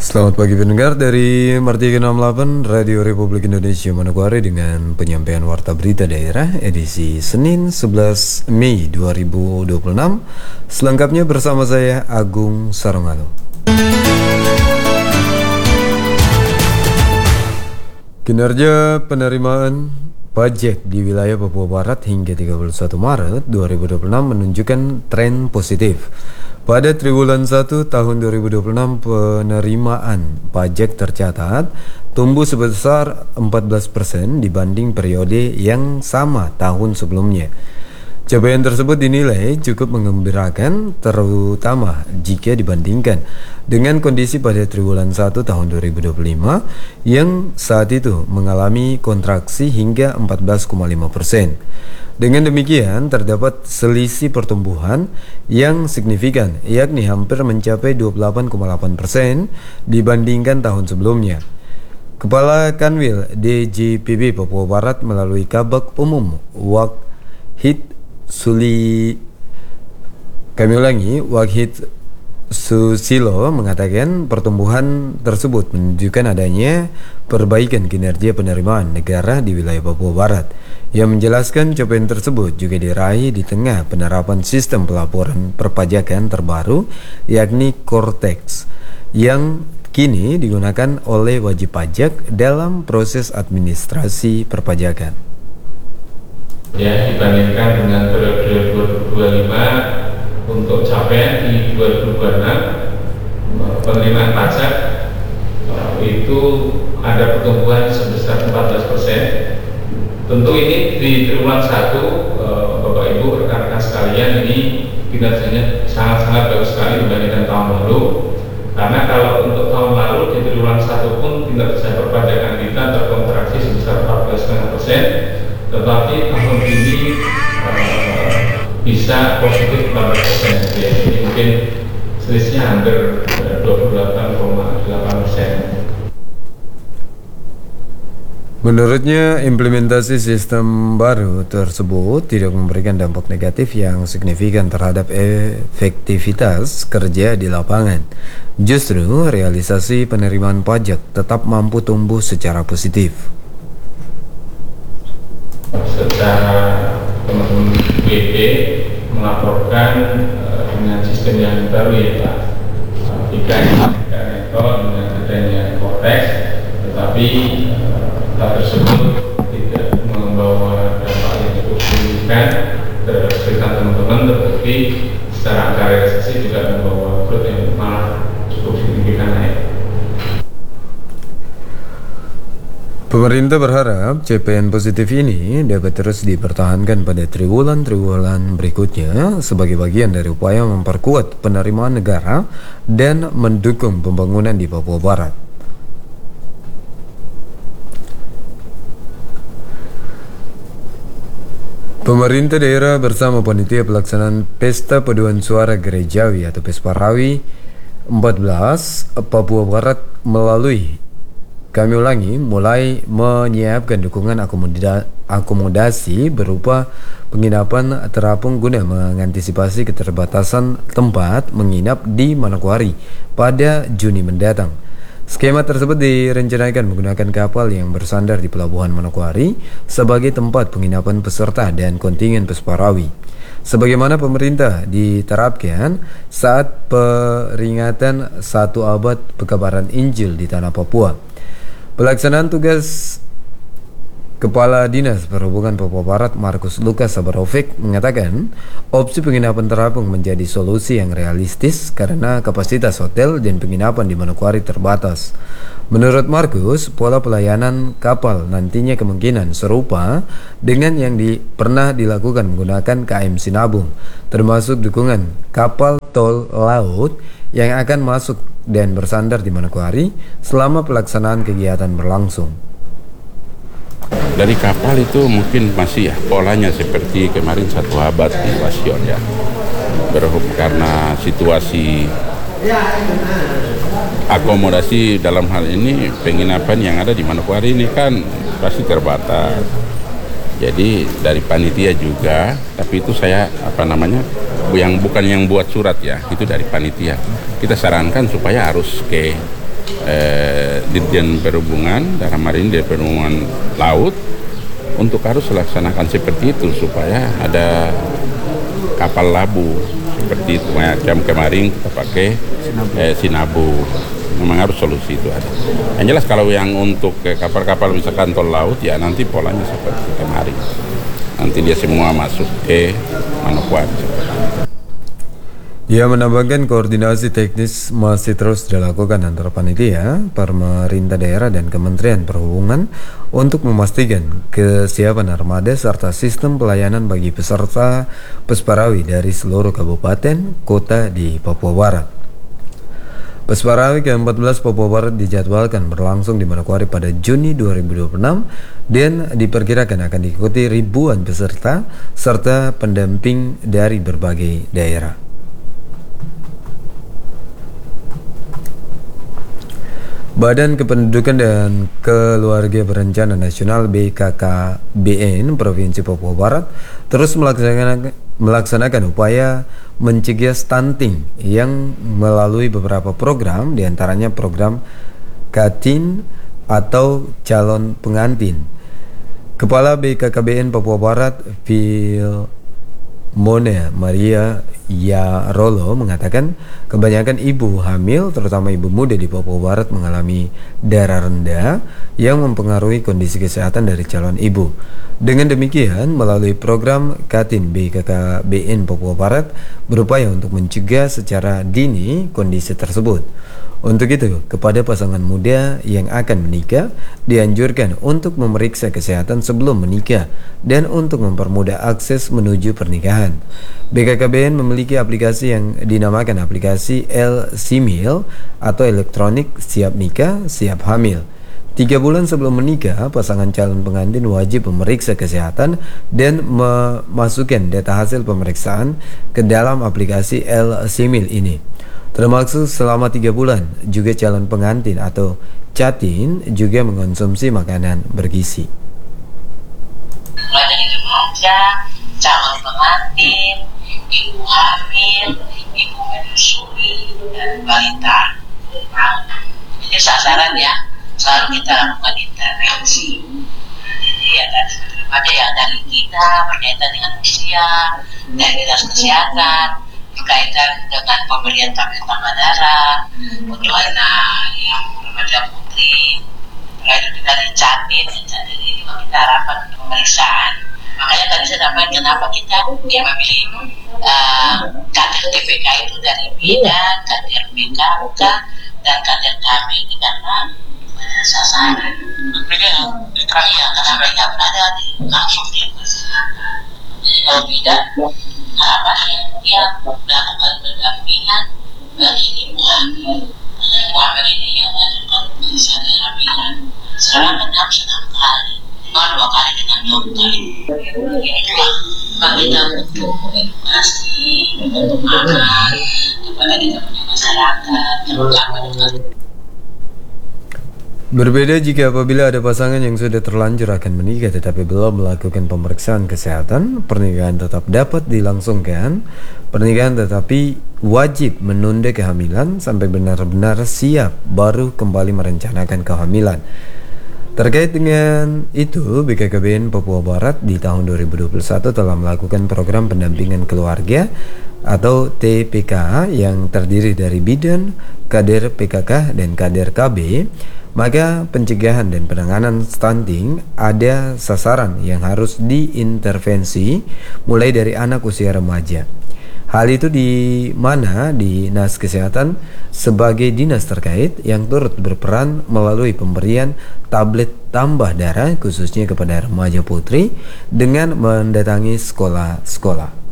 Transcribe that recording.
Selamat pagi pendengar dari Martika 68 Radio Republik Indonesia Manokwari dengan penyampaian Warta Berita Daerah edisi Senin 11 Mei 2026. Selengkapnya bersama saya Agung Sarongalo. Kinerja penerimaan pajak di wilayah Papua Barat hingga 31 Maret 2026 menunjukkan tren positif. Pada triwulan 1 tahun 2026 penerimaan pajak tercatat tumbuh sebesar 14% dibanding periode yang sama tahun sebelumnya. Capaian tersebut dinilai cukup menggembirakan terutama jika dibandingkan dengan kondisi pada triwulan 1 tahun 2025 yang saat itu mengalami kontraksi hingga 14,5%. Dengan demikian, terdapat selisih pertumbuhan yang signifikan, yakni hampir mencapai 28,8% dibandingkan tahun sebelumnya. Kepala Kanwil DJPB Papua Barat melalui Kabag Umum Wakhid Susilo mengatakan pertumbuhan tersebut menunjukkan adanya perbaikan kinerja penerimaan negara di wilayah Papua Barat. Ia menjelaskan capaian tersebut juga diraih di tengah penerapan sistem pelaporan perpajakan terbaru yakni Cortex yang kini digunakan oleh wajib pajak dalam proses administrasi perpajakan. Ya, dibandingkan dengan periode 2025 untuk capaian di 2026 penerimaan pajak itu ada pertumbuhan sebesar 14%. Tentu ini di triwulan 1 Bapak Ibu rekan-rekan sekalian ini kinerjanya sangat-sangat bagus sekali dibandingkan tahun lalu. Karena kalau untuk tahun lalu di triwulan 1 pun kinerja perpajakan kita terkontraksi sebesar 14,5%, tetapi tahun ini bisa positif 14%. Jadi mungkin selisihnya hampir 28,8%. Menurutnya, implementasi sistem baru tersebut tidak memberikan dampak negatif yang signifikan terhadap efektivitas kerja di lapangan. Justru, realisasi penerimaan pajak tetap mampu tumbuh secara positif. Secara teman-teman BD melaporkan dengan sistem yang baru ya Pak, jika dengan adanya Cortex, tetapi hal tersebut tidak membawa dampak yang cukup signifikan terhadap kesulitan teman-teman, tetapi secara angka realisasi juga membawa growth yang malah cukup signifikan naik. Pemerintah berharap capaian positif ini dapat terus dipertahankan pada triwulan-triwulan berikutnya sebagai bagian dari upaya memperkuat penerimaan negara dan mendukung pembangunan di Papua Barat. Pemerintah daerah bersama panitia pelaksanaan Pesta Paduan Suara Gerejawi atau Pesparawi 14 Papua Barat melalui Kami ulangi, mulai menyiapkan dukungan akomodasi berupa penginapan terapung guna mengantisipasi keterbatasan tempat menginap di Manokwari pada Juni mendatang. Skema tersebut direncanakan menggunakan kapal yang bersandar di Pelabuhan Manokwari sebagai tempat penginapan peserta dan kontingen Pesparawi. Sebagaimana pemerintah diterapkan saat peringatan 1 abad pekabaran Injil di tanah Papua. Pelaksanaan tugas Kepala Dinas Perhubungan Papua Barat Markus Lukas Sabarovic mengatakan opsi penginapan terapung menjadi solusi yang realistis karena kapasitas hotel dan penginapan di Manokwari terbatas. Menurut Markus, pola pelayanan kapal nantinya kemungkinan serupa dengan yang pernah dilakukan menggunakan KM Sinabung, termasuk dukungan kapal tol laut yang akan masuk dan bersandar di Manokwari selama pelaksanaan kegiatan berlangsung. Dari kapal itu mungkin masih polanya seperti kemarin 1 abad di Pasion ya. Karena situasi akomodasi dalam hal ini penginapan yang ada di Manokwari ini kan pasti terbatas. Jadi dari panitia juga, tapi itu saya bukan yang buat surat ya, itu dari panitia. Kita sarankan supaya harus ke Dirjen Perhubungan dalam hari ini Dirjen Perhubungan Laut untuk harus laksanakan seperti itu supaya ada kapal labu seperti itu macam kemarin kita pakai Sinabu. Memang harus solusi itu ada. Yang jelas kalau yang untuk kapal-kapal misalkan tol laut ya nanti polanya seperti kemarin. Nanti dia semua masuk ke Manokwari. Ia menambahkan koordinasi teknis masih terus dilakukan antara panitia, pemerintah daerah dan Kementerian Perhubungan untuk memastikan kesiapan armada serta sistem pelayanan bagi peserta Pesparawi dari seluruh kabupaten kota di Papua Barat. Pesparawi ke-14 Papua Barat dijadwalkan berlangsung di Manokwari pada Juni 2026 dan diperkirakan akan diikuti ribuan peserta serta pendamping dari berbagai daerah. Badan Kependudukan dan Keluarga Berencana Nasional BKKBN Provinsi Papua Barat terus melaksanakan upaya mencegah stunting yang melalui beberapa program, diantaranya program Katin atau calon pengantin. Kepala BKKBN Papua Barat Mona Maria Yarolo mengatakan kebanyakan ibu hamil, terutama ibu muda di Papua Barat mengalami darah rendah yang mempengaruhi kondisi kesehatan dari calon ibu. Dengan demikian, melalui program Katin BKKBN Papua Barat berupaya untuk mencegah secara dini kondisi tersebut. Untuk itu, kepada pasangan muda yang akan menikah, dianjurkan untuk memeriksa kesehatan sebelum menikah dan untuk mempermudah akses menuju pernikahan. BKKBN memiliki aplikasi yang dinamakan aplikasi El-Simil atau elektronik siap nikah, siap hamil. 3 bulan sebelum menikah, pasangan calon pengantin wajib memeriksa kesehatan dan memasukkan data hasil pemeriksaan ke dalam aplikasi El-Simil ini. Termasuk selama 3 bulan, juga calon pengantin atau catin juga mengonsumsi makanan bergizi. Mulai dari remaja, calon pengantin, ibu hamil, ibu menyusui, dan balita. Jadi sasarannya selalu kita lakukan intervensi. Jadi ya dari remaja ya dari kita berkaitan dengan usia, dari dinas kesehatan, berkaitan dengan pemberian tablet tambah darah untuk anak yang remaja putri, berkaitan dari catin ini juga kita harapkan untuk pemeriksaan. Makanya tadi saya sampaikan kenapa kita memilih kader TPK itu dari Bidan, kader PKK, dan kader kami ini karena sasaran mereka yang karena mereka berada langsung di kesehatan. Jadi kalau Bidan harapannya dia melakukan pendampingan bagi ibu hamil. Ibu hamil ini yang mengajukan tulisan kehamilan. Sekarang kan harus 6 kali, 2 kali dengan dokter. Itulah kita butuh edukasi, untuk makan kepada kita punya masyarakat, terutama dengan. Berbeda jika apabila ada pasangan yang sudah terlanjur akan menikah tetapi belum melakukan pemeriksaan kesehatan, pernikahan tetap dapat dilangsungkan. Pernikahan tetapi wajib menunda kehamilan sampai benar-benar siap baru kembali merencanakan kehamilan. Terkait dengan itu, BKKBN Papua Barat di tahun 2021 telah melakukan program pendampingan keluarga atau TPK yang terdiri dari bidan, kader PKK, dan kader KB. Maka pencegahan dan penanganan stunting ada sasaran yang harus diintervensi mulai dari anak usia remaja. Hal itu di mana Dinas Kesehatan sebagai dinas terkait yang turut berperan melalui pemberian tablet tambah darah khususnya kepada remaja putri dengan mendatangi sekolah-sekolah.